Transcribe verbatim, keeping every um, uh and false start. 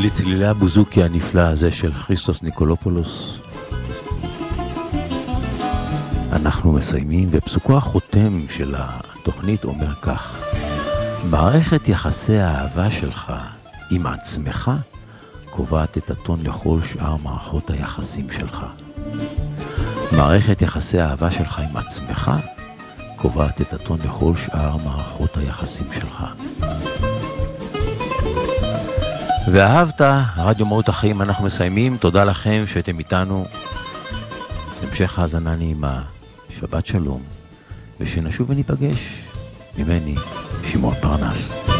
לצלילי הבוזוקי הנפלא הזה של כריסטוס ניקולופולוס אנחנו מסיימים, ופסוקו החותם של התוכנית אומר כך: מערכת יחסי האהבה שלך עם עצמך קובעת את הטון לכל שאר מערכות היחסים שלך. מערכת יחסי האהבה שלך עם עצמך קובעת את הטון לכל שאר מערכות היחסים שלך. ואהבת, רדיו מהות החיים, אנחנו מסיימים. תודה לכם שאתם איתנו. המשך האזנה נעימה, שבת שלום, ושנשוב וניפגש. ממני, שמעון פרנס.